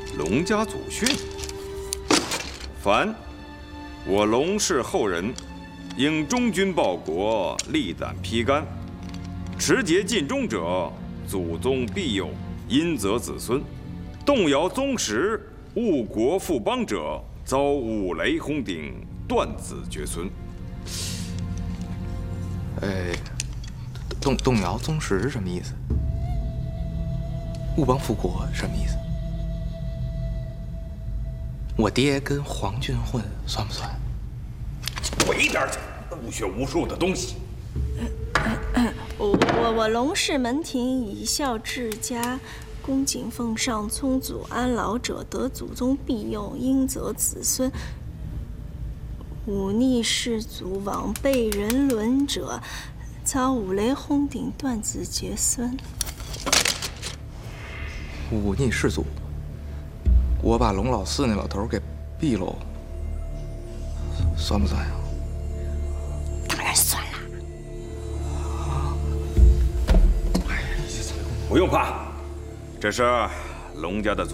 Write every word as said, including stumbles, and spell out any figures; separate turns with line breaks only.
龙家祖训。凡我龙氏后人，应忠君报国，力胆披肝，持节尽忠者，祖宗庇佑，荫泽子孙；动摇宗室，误国负邦者，遭五雷轰顶，断子绝孙。
哎，动动摇宗室是什么意思？误邦负国什么意思？我爹跟皇军混算不算？
滚一边去！无学无术的东西！
我我我龙氏门庭以孝治家，恭敬奉上，聪祖安老者得祖宗庇佑，荫泽子孙。忤逆世祖，枉被人伦者，遭五雷轰顶，断子绝孙。
忤逆世祖，我把龙老四那老头给毙喽，算不算呀？
当然算了。
不用怕，这是龙家的祖